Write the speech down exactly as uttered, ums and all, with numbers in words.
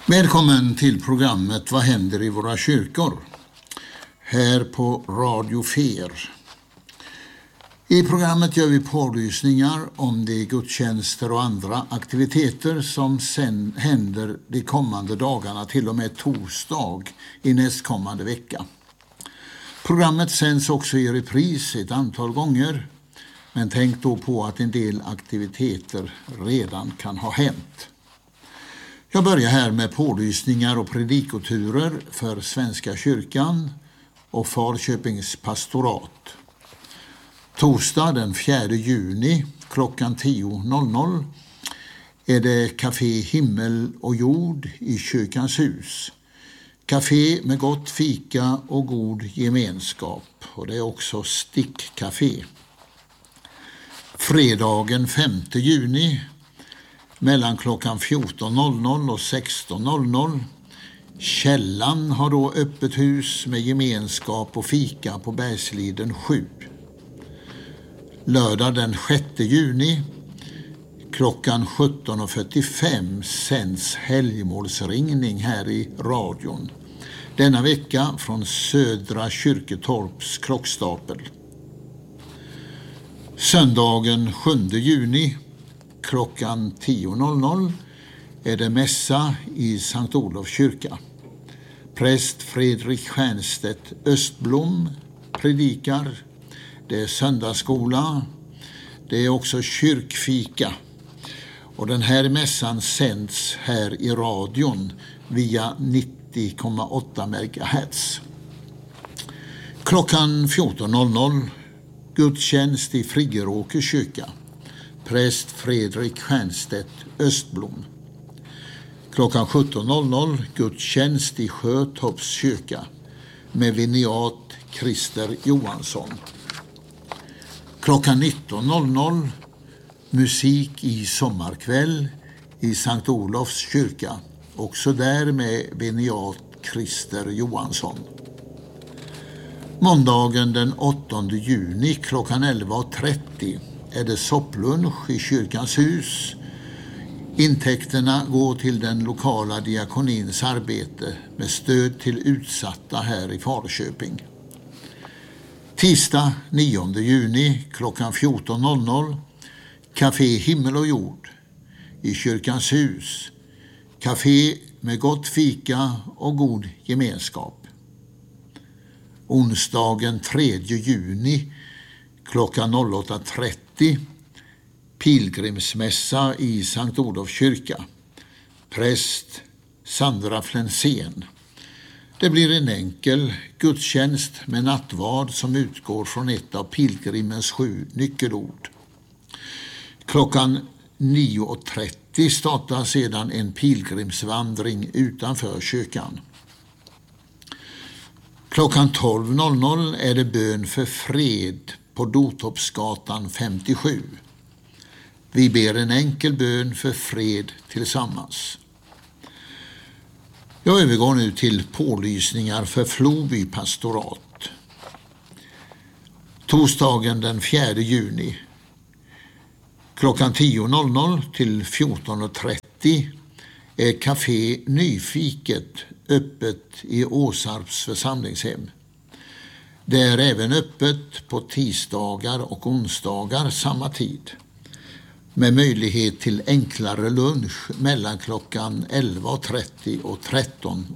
Välkommen till programmet Vad händer i våra kyrkor? Här på Radio Fer. I programmet gör vi pålysningar om de gudstjänster och andra aktiviteter som sen händer de kommande dagarna till och med torsdag i nästkommande vecka. Programmet sänds också i repris ett antal gånger, men tänk då på att en del aktiviteter redan kan ha hänt. Jag börjar här med pålysningar och predikoturer för Svenska kyrkan och Falköpings pastorat. Torsdag den fjärde juni klockan tio är det Café Himmel och jord i Kyrkans hus. Café med gott fika och god gemenskap, och det är också stickcafé. Fredagen femte juni mellan klockan fjorton och sexton. Källan har då öppet hus med gemenskap och fika på Bergsliden sju. Lördag den sjätte juni klockan sjutton fyrtiofem sänds helgmålsringning här i radion. Denna vecka från Södra Kyrketorps klockstapel. Söndagen sjunde juni klockan tio är det mässa i Sankt Olofs kyrka. Präst Fredrik Stjernstedt Östblom predikar. Det är söndagsskola. Det är också kyrkfika. Och den här mässan sänds här i radion via nittio komma åtta megahertz. Klockan fjorton gudstjänst i Friggeråkers kyrka. Präst Fredrik Stjernstedt Östblom. Klockan sjutton gudstjänst i Sjötorps kyrka med viniat Christer Johansson. Klockan nitton musik i sommarkväll i Sankt Olofs kyrka. Också där med viniat Christer Johansson. Måndagen den åttonde juni klockan elva trettio är det sopplunch i Kyrkans hus. Intäkterna går till den lokala diakonins arbete med stöd till utsatta här i Falköping. Tisdag nionde juni klockan fjorton Café Himmel och jord i Kyrkans hus. Café med gott fika och god gemenskap. Onsdagen tredje juni klockan åtta trettio pilgrimsmässa i Sankt Olofs kyrka. Präst Sandra Flensén. Det blir en enkel gudstjänst med nattvard som utgår från ett av pilgrimens sju nyckelord. Klockan nio trettio startar sedan en pilgrimsvandring utanför kyrkan. Klockan tolv är det bön för fred på Dotorpsgatan femtiosju. Vi ber en enkel bön för fred tillsammans. Jag övergår nu till pålysningar för Floby pastorat. Torsdagen den fjärde juni klockan tio till fjorton trettio är Café Nyfiket öppet i Åsarps församlingshem. Det är även öppet på tisdagar och onsdagar samma tid, med möjlighet till enklare lunch mellan klockan elva trettio och tretton